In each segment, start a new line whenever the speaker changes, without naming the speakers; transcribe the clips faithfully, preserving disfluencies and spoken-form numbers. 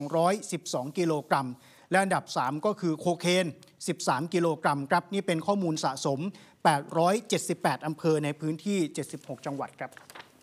ร้อยสิบสองกิโลกรัมและอันดับสามก็คือโคเคนสิบสามกิโลกรัมครับนี่เป็นข้อมูลสะสมแปดร้อยเจ็ดสิบแปดอำเภอในพื้นที่เจ็ดสิบหกจังหวัดครับ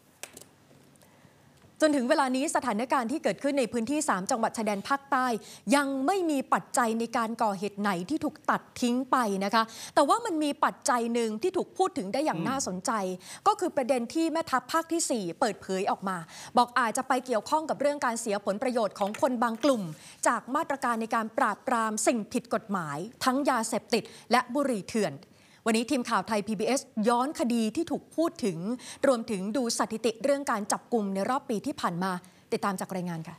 จนถึงเวลานี้สถานการณ์ที่เกิดขึ้นในพื้นที่สามจังหวัดชายแดนภาคใต้ยังไม่มีปัจจัยในการก่อเหตุไหนที่ถูกตัดทิ้งไปนะคะแต่ว่ามันมีปัจจัยหนึ่งที่ถูกพูดถึงได้อย่างน่าสนใจก็คือประเด็นที่แม่ทัพภาคที่สี่เปิดเผยออกมาบอกอาจจะไปเกี่ยวข้องกับเรื่องการเสียผลประโยชน์ของคนบางกลุ่มจากมาตรการในการปราบปรามสิ่งผิดกฎหมายทั้งยาเสพติดและบุหรี่เถื่อนวันนี้ทีมข่าวไทย พี บี เอส ย้อนคดีที่ถูกพูดถึงรวมถึงดูสถิติเรื่องการจับกุมในรอบปีที่ผ่านมาติดตามจากรายงานค่ะ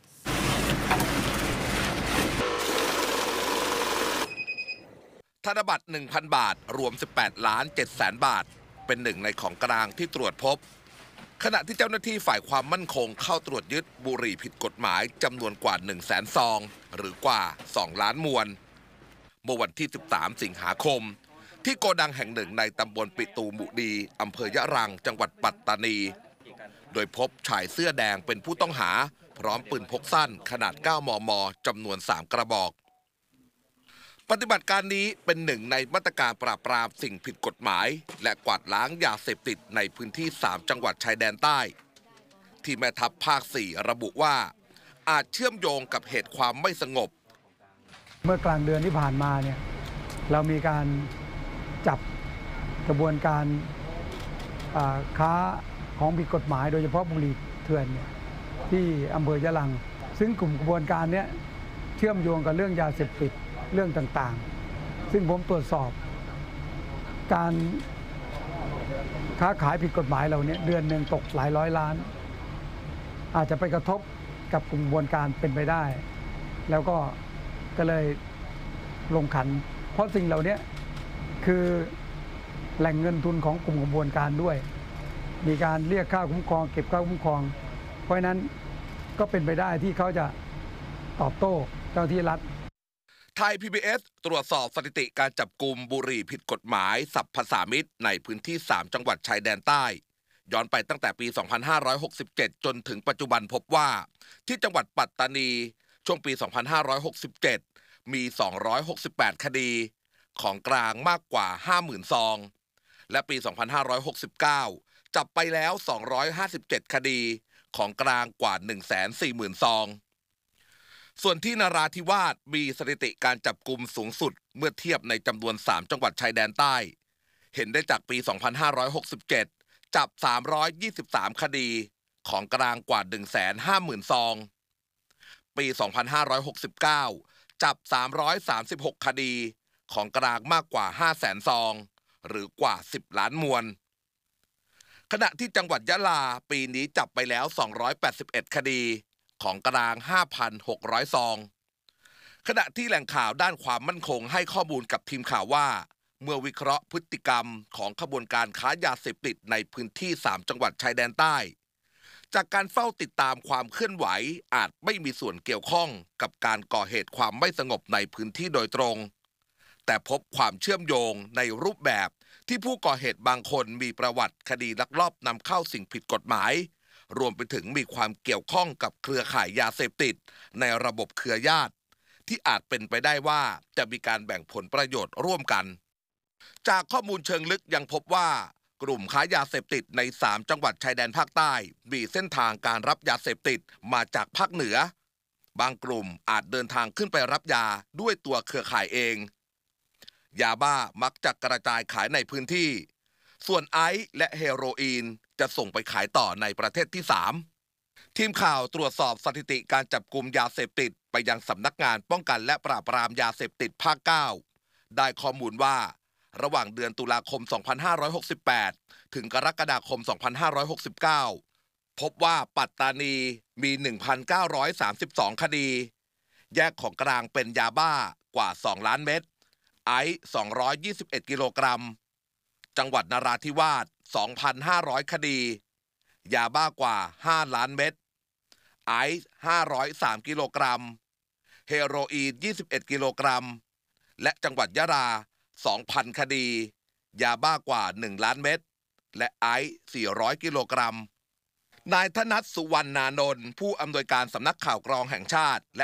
ธนบัตร หนึ่งพัน บาทรวม สิบแปดล้านเจ็ดแสน บาทเป็นหนึ่งในของกลางที่ตรวจพบขณะที่เจ้าหน้าที่ฝ่ายความมั่นคงเข้าตรวจยึดบุหรี่ผิดกฎหมายจำนวนกว่า หนึ่งแสน ซองหรือกว่าสองล้านมวนเมื่อวันที่สิบสามสิงหาคมที่โกดังแห่งหนึ่งในตำบลปิตูมุดีอำเภอยะรังจังหวัดปัตตานีโดยพบชายเสื้อแดงเป็นผู้ต้องหาพร้อมปืนพกสั้นขนาด เก้ามม จำนวนสามกระบอกปฏิบัติการนี้เป็นหนึ่งในมาตรการปราบปรามสิ่งผิดกฎหมายและกวาดล้างยาเสพติดในพื้นที่สามจังหวัดชายแดนใต้ที่แม่ทัพภาคสี่ระบุว่าอาจเชื่อมโยงกับเหตุความไม่สงบ
เมื่อกลางเดือนที่ผ่านมาเนี่ยเรามีการจับกระบวนการค้าของผิดกฎหมายโดยเฉพาะบุหรี่เถื่อนที่อำเภอยะรังซึ่งกลุ่มกระบวนการนี้เชื่อมโยงกับเรื่องยาเสพติดเรื่องต่างๆซึ่งผมตรวจสอบการค้าขายผิดกฎหมายเราเนี่ยเดือนหนึ่งตกหลายร้อยล้านอาจจะไปกระทบกับกลุ่มกระบวนการเป็นไปได้แล้วก็ก็เลยลงขันเพราะสิ่งเหล่านี้คือแหล่งเงินทุนของกลุ่มกระบวนการด้วยมีการเรียกค่าคุ้มครองเก็บค่าคุ้มครองเพราะฉะนั้นก็เป็นไปได้ที่เขาจะตอบโต้เจ้าที่รัฐ
ไทย พี บี เอส ตรวจสอบสถิติการจับกุมบุหรี่ผิดกฎหมายสรรพสามิตในพื้นที่สามจังหวัดชายแดนใต้ย้อนไปตั้งแต่ปี สองพันห้าร้อยหกสิบเจ็ด จนถึงปัจจุบันพบว่าที่จังหวัดปัตตานีช่วงปี สองพันห้าร้อยหกสิบเจ็ด มี สองร้อยหกสิบแปด คดีของกลางมากกว่า ห้าหมื่น ซองและปี สองพันห้าร้อยหกสิบเก้า จับไปแล้ว สองร้อยห้าสิบเจ็ด คดีของกลางกว่า หนึ่งแสนสี่หมื่น ซองส่วนที่นราธิวาสมีสถิติการจับกุมสูงสุดเมื่อเทียบในจำนวนสามจังหวัดชายแดนใต้เห็นได้จากปี สองพันห้าร้อยหกสิบเจ็ด จับ สามร้อยยี่สิบสาม คดีของกลางกว่า หนึ่งแสนห้าหมื่น ซองปี สองพันห้าร้อยหกสิบเก้า จับ สามร้อยสามสิบหก คดีของกลางมากกว่า ห้าแสน ซองหรือกว่า สิบ ล้านมวลขณะที่จังหวัดยะลาปีนี้จับไปแล้ว สองร้อยแปดสิบเอ็ด คดีของกลาง ห้าพันหกร้อย ซองขณะที่แหล่งข่าวด้านความมั่นคงให้ข้อมูลกับทีมข่าวว่าเมื่อวิเคราะห์พฤติกรรมของขบวนการค้ายาเสพติดในพื้นที่สามจังหวัดชายแดนใต้จากการเฝ้าติดตามความเคลื่อนไหวอาจไม่มีส่วนเกี่ยวข้องกับการก่อเหตุความไม่สงบในพื้นที่โดยตรงแต่พบความเชื่อมโยงในรูปแบบที่ผู้ก่อเหตุบางคนมีประวัติคดีลักลอบนำเข้าสิ่งผิดกฎหมายรวมไปถึงมีความเกี่ยวข้องกับเครือข่ายยาเสพติดในระบบเครือญาติที่อาจเป็นไปได้ว่าจะมีการแบ่งผลประโยชน์ร่วมกันจากข้อมูลเชิงลึกยังพบว่ากลุ่มค้ายาเสพติดในสามจังหวัดชายแดนภาคใต้มีเส้นทางการรับยาเสพติดมาจากภาคเหนือบางกลุ่มอาจเดินทางขึ้นไปรับยาด้วยตัวเครือข่ายเองยาบ้ามักจะกระจายขายในพื้นที่ส่วนไอซ์และเฮโรอีนจะส่งไปขายต่อในประเทศที่สามทีมข่าวตรวจสอบสถิติการจับกุมยาเสพติดไปยังสำนักงานป้องกันและปราบปรามยาเสพติดภาคเก้าได้ข้อมูลว่าระหว่างเดือนตุลาคม สองพันห้าร้อยหกสิบแปด ถึงกรกฎาคม สองพันห้าร้อยหกสิบเก้า พบว่าปัตตานีมี หนึ่งพันเก้าร้อยสามสิบสอง คดีแยกของกลางเป็นยาบ้ากว่า สอง ล้านเม็ดไอซ์สองร้อยยี่สิบเอ็ด กิโลกรัมจังหวัดนราธิวาส สองพันห้าร้อย คดียาบ้ากว่า ห้า ล้านเม็ดไอซ์ห้าร้อยสาม กิโลกรัมเฮโรอีนยี่สิบเอ็ด กิโลกรัมและจังหวัดยะลา สองพัน คดียาบ้ากว่า หนึ่ง ล้านเม็ดและไอซ์สี่ร้อย กิโลกรัมนายธนัท สุวรรณานนท์ผู้อำนวยการสำนักข่าวกรองแห่งชาติและ